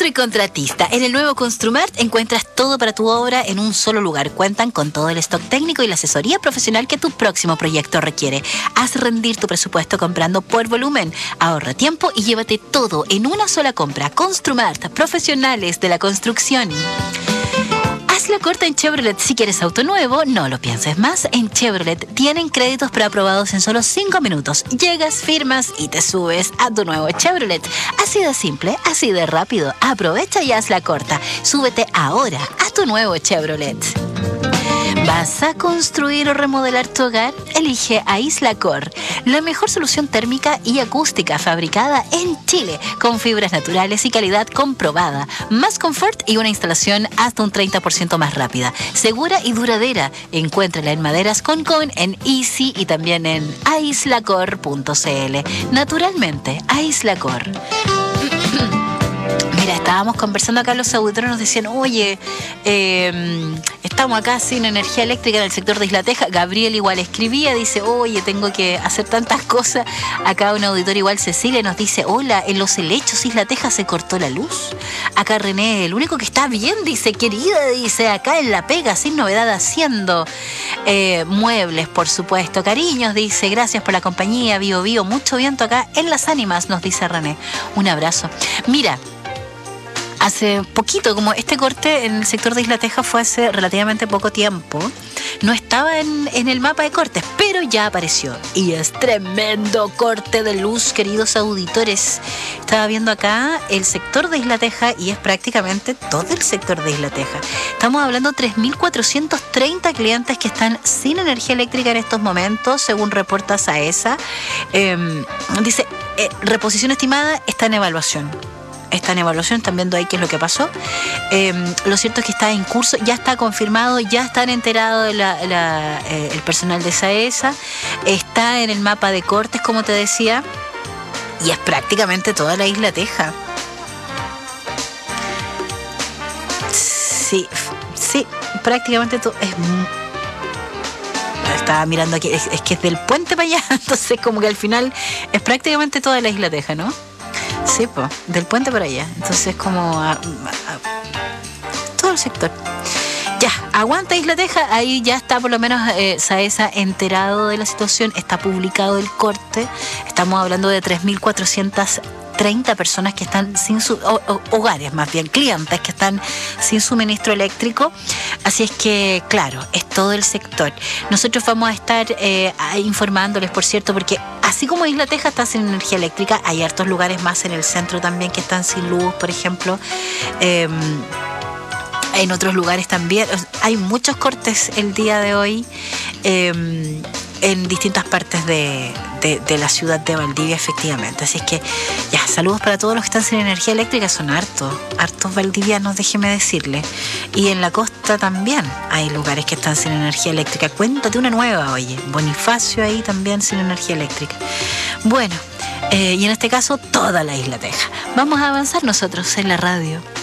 Construcontratista. En el nuevo Construmart encuentras todo para tu obra en un solo lugar. Cuentan con todo el stock técnico y la asesoría profesional que tu próximo proyecto requiere. Haz rendir tu presupuesto comprando por volumen. Ahorra tiempo y llévate todo en una sola compra. Construmart, profesionales de la construcción. Haz la corta en Chevrolet. Si quieres auto nuevo, no lo pienses más. En Chevrolet tienen créditos preaprobados en solo 5 minutos. Llegas, firmas y te subes a tu nuevo Chevrolet. Así de simple, así de rápido. Aprovecha y haz la corta. Súbete ahora a tu nuevo Chevrolet. ¿Vas a construir o remodelar tu hogar? Elige Aislacor, la mejor solución térmica y acústica fabricada en Chile, con fibras naturales y calidad comprobada. Más confort y una instalación hasta un 30% más rápida, segura y duradera. Encuéntrala en Maderas Concon, en Easy y también en aislacor.cl. Naturalmente, Aislacor. Mira, estábamos conversando acá, los auditores nos decían, oye, estamos acá sin energía eléctrica en el sector de Isla Teja. Gabriel igual escribía, dice, oye, tengo que hacer tantas cosas. Acá un auditor igual, Cecilia, nos dice, hola, en Los Helechos, Isla Teja, se cortó la luz. Acá René, el único que está bien, dice, querida, dice, acá en La Pega, sin novedad, haciendo muebles, por supuesto. Cariños, dice, gracias por la compañía, Bio, mucho viento acá en Las Ánimas, nos dice René. Un abrazo. Mira, hace poquito, como este corte en el sector de Isla Teja fue hace relativamente poco tiempo, no estaba en el mapa de cortes, pero ya apareció. Y es tremendo corte de luz, queridos auditores. Estaba viendo acá el sector de Isla Teja y es prácticamente todo el sector de Isla Teja. Estamos hablando de 3.430 clientes que están sin energía eléctrica en estos momentos, según reporta SAESA. Dice, reposición estimada está en evaluación. Está en evaluación, están viendo ahí qué es lo que pasó. Lo cierto es que está en curso, ya está confirmado, ya están enterados el personal de SAESA, está en el mapa de cortes, como te decía, y es prácticamente toda la Isla Teja. Sí, prácticamente todo. Estaba mirando aquí, es que es del puente para allá, entonces como que al final es prácticamente toda la Isla Teja, ¿no? Sí, pues, del puente para allá. Entonces, como todo el sector. Ya, aguanta Isla Teja. Ahí ya está por lo menos SAESA enterado de la situación. Está publicado el corte. Estamos hablando de 3.430 personas que están sin su hogares, más bien clientes que están sin suministro eléctrico. Así es que, claro, es todo el sector. Nosotros vamos a estar informándoles, por cierto, porque así como Isla Teja está sin energía eléctrica, hay hartos lugares más en el centro también que están sin luz, por ejemplo. En otros lugares también. Hay muchos cortes el día de hoy en distintas partes de la ciudad de Valdivia, efectivamente. Así es que, ya, saludos para todos los que están sin energía eléctrica. Son hartos valdivianos, déjeme decirle. Y en la costa también hay lugares que están sin energía eléctrica. Cuéntate una nueva, oye. Bonifacio ahí también sin energía eléctrica. Bueno, y en este caso, toda la Isla Teja. Vamos a avanzar nosotros en la radio.